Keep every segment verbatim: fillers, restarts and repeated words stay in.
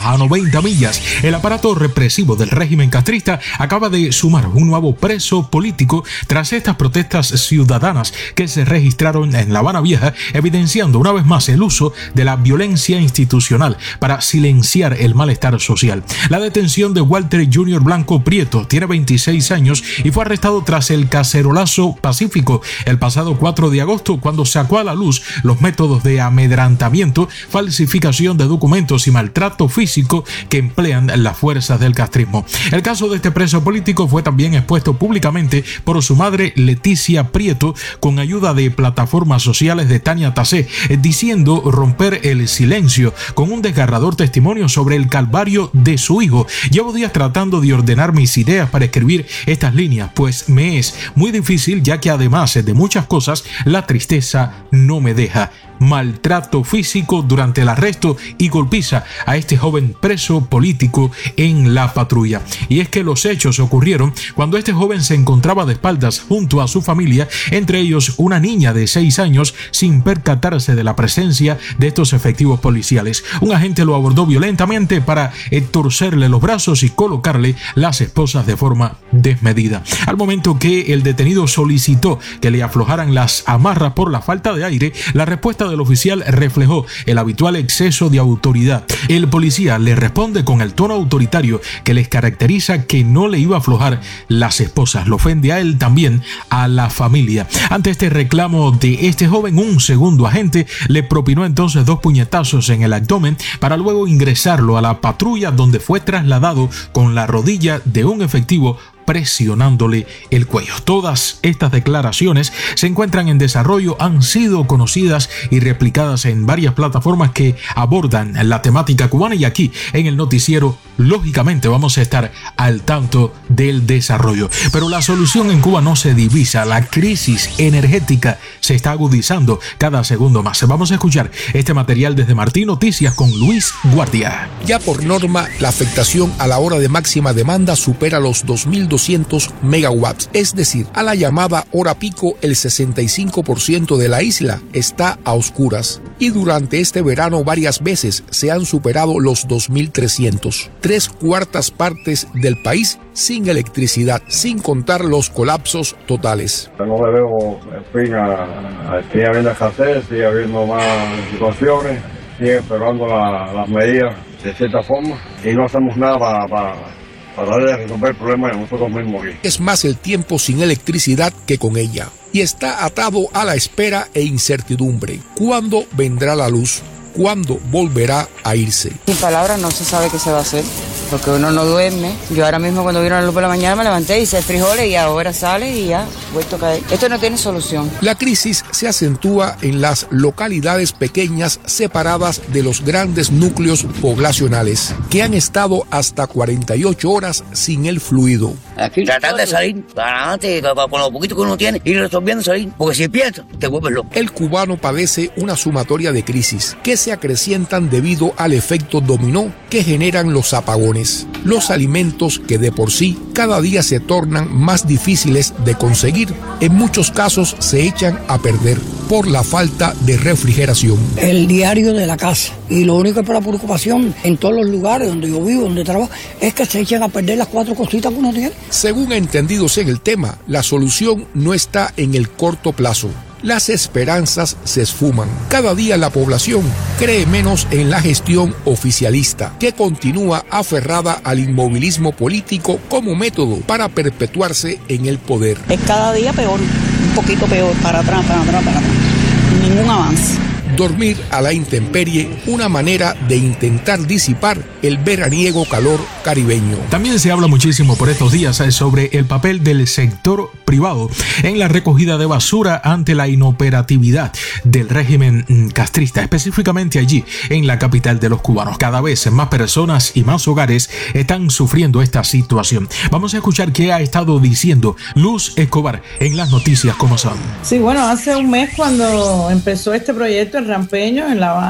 a noventa millas. El aparato represivo del régimen castrista acaba de sumar un nuevo preso político tras estas protestas ciudadanas que se registraron en La Habana Vieja, evidenciando una vez más el uso de la violencia institucional para silenciar el malestar social. La detención de Walter junior Blanco Prieto tiene veintiséis años y fue arrestado tras el cacerolazo pacífico el pasado cuatro de agosto, cuando sacó a la luz los métodos de amedrantamiento, falsificación de documentos y maltrato físico que emplean las fuerzas del castrismo. El caso de este preso político fue también expuesto públicamente por su madre Leticia Prieto, con ayuda de plataformas sociales de Tania Tassé, diciendo romper el silencio con un desgarrador testimonio sobre el calvario de su hijo. Llevo días tratando de ordenar mis ideas para escribir estas líneas, pues me es muy difícil, ya que además de muchas cosas, la tristeza no me deja. Maltrato físico durante el arresto y golpiza a este joven preso político en la patrulla. Y es que los hechos ocurrieron cuando este joven se encontraba de espaldas junto a su familia, entre ellos una niña de seis años, sin percatarse de la presencia de estos efectivos policiales. Un agente lo abordó violentamente para torcerle los brazos y colocarle las esposas de forma desmedida. Al momento que el detenido solicitó que le aflojaran las amarras por la falta de aire, la respuesta del oficial reflejó el habitual exceso de autoridad. El policía le responde con el tono autoritario que les caracteriza, que no le iba a aflojar las esposas. Lo ofende a él, también a la familia. Ante este reclamo de este joven, un segundo agente le propinó entonces dos puñetazos en el abdomen para luego ingresarlo a la patrulla, donde fue trasladado con la rodilla de un efectivo presionándole el cuello. Todas estas declaraciones se encuentran en desarrollo, han sido conocidas y replicadas en varias plataformas que abordan la temática cubana, y aquí en el noticiero lógicamente vamos a estar al tanto del desarrollo. Pero la solución en Cuba no se divisa, la crisis energética se está agudizando cada segundo más. Vamos a escuchar este material desde Martín Noticias con Luis Guardia. Ya por norma, la afectación a la hora de máxima demanda supera los dos mil doscientos megawatts, es decir, a la llamada hora pico el sesenta y cinco por ciento de la isla está a oscuras, y durante este verano varias veces se han superado los dos mil trescientos. Tres cuartas partes del país sin electricidad, sin contar los colapsos totales. No le veo fin a, a sigue habiendo escasez, sigue habiendo más situaciones, sigue esperando la, las medidas de cierta forma, y no hacemos nada para... para para resolver el problema de nosotros mismos. Es más el tiempo sin electricidad que con ella, y está atado a la espera e incertidumbre. ¿Cuándo vendrá la luz? ¿Cuándo volverá a irse? Sin palabras no se sabe qué se va a hacer, porque uno no duerme. Yo ahora mismo, cuando vino la luz por la mañana, me levanté y hice frijoles y ahora sale y ya vuelto a caer. Esto no tiene solución. La crisis se acentúa en las localidades pequeñas separadas de los grandes núcleos poblacionales, que han estado hasta cuarenta y ocho horas sin el fluido. Aquí tratar de salir para adelante con lo poquito que uno tiene, ir resolviendo salir, porque si piensas, te vuelves loco. El cubano padece una sumatoria de crisis que se acrecientan debido al efecto dominó que generan los apagones. Los alimentos, que de por sí cada día se tornan más difíciles de conseguir, en muchos casos se echan a perder por la falta de refrigeración. El diario de la casa, y lo único que es la preocupación en todos los lugares donde yo vivo, donde trabajo, es que se echan a perder las cuatro cositas que uno tiene. Según entendidos en el tema, la solución no está en el corto plazo. Las esperanzas se esfuman. Cada día la población cree menos en la gestión oficialista, que continúa aferrada al inmovilismo político como método para perpetuarse en el poder. Es cada día peor, un poquito peor, para atrás, para atrás, para atrás. Ningún avance. Dormir a la intemperie, una manera de intentar disipar el veraniego calor caribeño. También se habla muchísimo por estos días sobre el papel del sector privado en la recogida de basura ante la inoperatividad del régimen castrista, específicamente allí en la capital de los cubanos. Cada vez más personas y más hogares están sufriendo esta situación. Vamos a escuchar qué ha estado diciendo Luz Escobar en las noticias como son. Sí, bueno, hace un mes cuando empezó este proyecto, el Rampeño, en La Habana,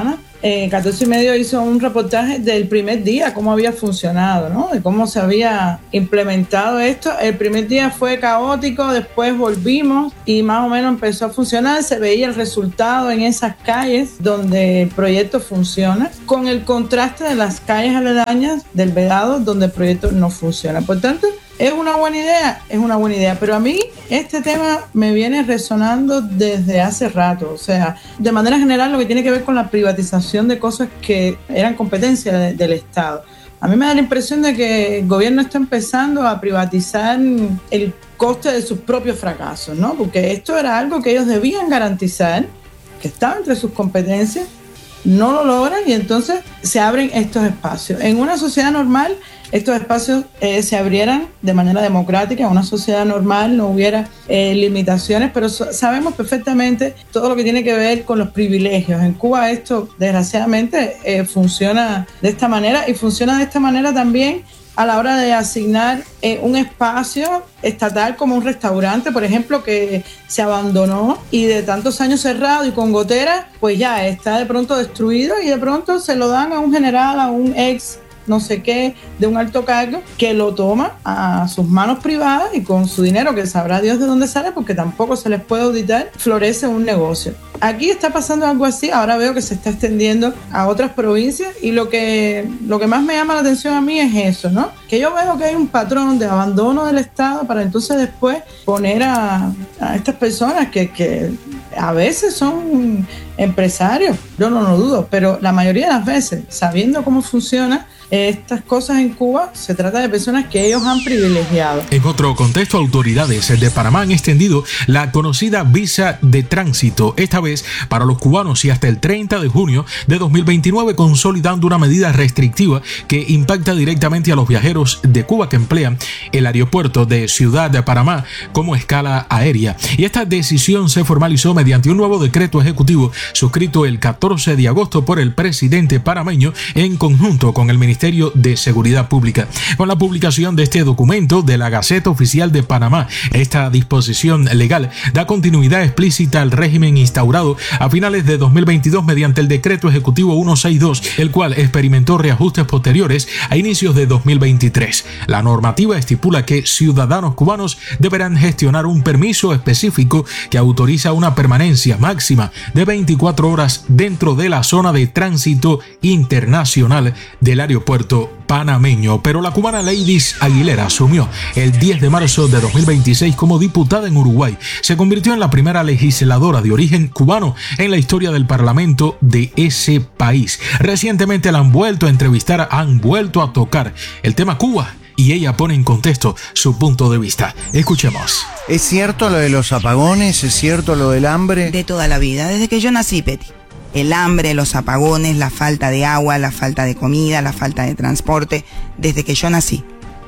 eh, catorce y medio hizo un reportaje del primer día, cómo había funcionado, ¿no? De cómo se había implementado esto. El primer día fue caótico, después volvimos y más o menos empezó a funcionar. Se veía el resultado en esas calles donde el proyecto funciona, con el contraste de las calles aledañas del Vedado donde el proyecto no funciona. Por tanto, ¿es una buena idea? Es una buena idea, pero a mí este tema me viene resonando desde hace rato, o sea, de manera general lo que tiene que ver con la privatización de cosas que eran competencia de, del Estado. A mí me da la impresión de que el gobierno está empezando a privatizar el coste de sus propios fracasos, ¿no? Porque esto era algo que ellos debían garantizar, que estaba entre sus competencias, no lo logran y entonces se abren estos espacios. En una sociedad normal, estos espacios eh, se abrieran de manera democrática. En una sociedad normal no hubiera eh, limitaciones, pero so- sabemos perfectamente todo lo que tiene que ver con los privilegios. En Cuba esto, desgraciadamente, eh, funciona de esta manera y funciona de esta manera también a la hora de asignar eh, un espacio estatal como un restaurante, por ejemplo, que se abandonó y de tantos años cerrado y con goteras, pues ya está de pronto destruido y de pronto se lo dan a un general, a un ex no sé qué, de un alto cargo, que lo toma a sus manos privadas y con su dinero, que sabrá Dios de dónde sale, porque tampoco se les puede auditar, florece un negocio. Aquí está pasando algo así, ahora veo que se está extendiendo a otras provincias y lo que, lo que más me llama la atención a mí es eso, ¿no? Que yo veo que hay un patrón de abandono del Estado para entonces después poner a, a estas personas que, que a veces son empresarios, yo no lo dudo, pero la mayoría de las veces, sabiendo cómo funciona estas cosas en Cuba, se trata de personas que ellos han privilegiado. En otro contexto, autoridades de Panamá han extendido la conocida visa de tránsito, esta vez para los cubanos y hasta el treinta de junio de dos mil veintinueve, consolidando una medida restrictiva que impacta directamente a los viajeros de Cuba que emplean el aeropuerto de Ciudad de Panamá como escala aérea. Y esta decisión se formalizó mediante un nuevo decreto ejecutivo suscrito el catorce de agosto por el presidente panameño en conjunto con el Ministerio de Seguridad Pública. Con la publicación de este documento de la Gaceta Oficial de Panamá, esta disposición legal da continuidad explícita al régimen instaurado a finales de dos mil veintidós mediante el decreto ejecutivo ciento sesenta y dos, el cual experimentó reajustes posteriores a inicios de dos mil veintitrés. La normativa estipula que ciudadanos cubanos deberán gestionar un permiso específico que autoriza una permanencia máxima de veinticuatro horas dentro de la zona de tránsito internacional del aeropuerto panameño, pero la cubana Leydis Aguilera asumió el diez de marzo de dos mil veintiséis como diputada en Uruguay. Se convirtió en la primera legisladora de origen cubano en la historia del parlamento de ese país. Recientemente la han vuelto a entrevistar, han vuelto a tocar el tema Cuba y ella pone en contexto su punto de vista. Escuchemos. ¿Es cierto lo de los apagones? ¿Es cierto lo del hambre? De toda la vida, desde que yo nací, Peti. El hambre, los apagones, la falta de agua, la falta de comida, la falta de transporte, desde que yo nací.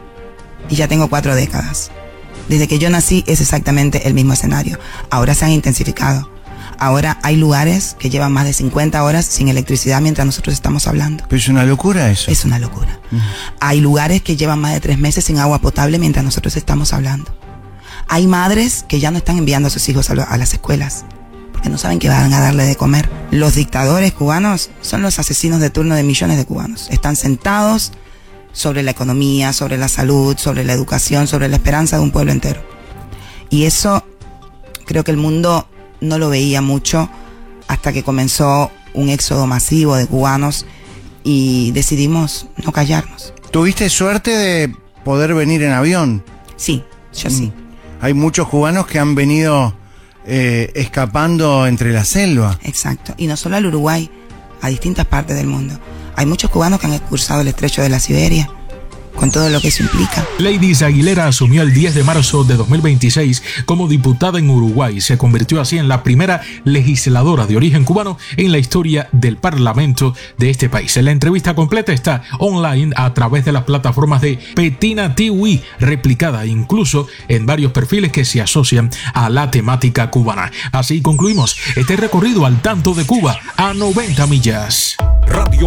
Y ya tengo cuatro décadas. Desde que yo nací es exactamente el mismo escenario. Ahora se han intensificado. Ahora hay lugares que llevan más de cincuenta horas sin electricidad mientras nosotros estamos hablando. Pero es una locura eso. Es una locura. Uh-huh. Hay lugares que llevan más de tres meses sin agua potable mientras nosotros estamos hablando. Hay madres que ya no están enviando a sus hijos a, lo, a las escuelas que no saben que van a darle de comer. Los dictadores cubanos son los asesinos de turno de millones de cubanos. Están sentados sobre la economía, sobre la salud, sobre la educación, sobre la esperanza de un pueblo entero. Y eso creo que el mundo no lo veía mucho hasta que comenzó un éxodo masivo de cubanos y decidimos no callarnos. ¿Tuviste suerte de poder venir en avión? Sí, yo sí. Hay muchos cubanos que han venido Eh, escapando entre la selva. Exacto, y no solo al Uruguay, a distintas partes del mundo. Hay muchos cubanos que han cruzado el estrecho de la Siberia, con todo lo que eso implica. Leydis Aguilera asumió el diez de marzo de dos mil veintiséis como diputada en Uruguay. Se convirtió así en la primera legisladora de origen cubano en la historia del parlamento de este país. La entrevista completa está online a través de las plataformas de Petina T V, replicada incluso en varios perfiles que se asocian a la temática cubana. Así concluimos este recorrido al tanto de Cuba a noventa millas. Radio